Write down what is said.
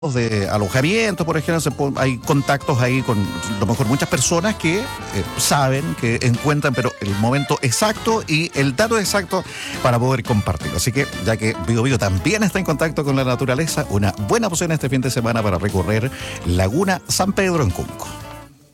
de alojamiento, por ejemplo, hay contactos ahí con a lo mejor muchas personas que saben, que encuentran, pero el momento exacto y el dato exacto para poder compartirlo. Así que, ya que Bío Bío también está en contacto con la naturaleza, una buena opción este fin de semana para recorrer Laguna San Pedro en Cunco.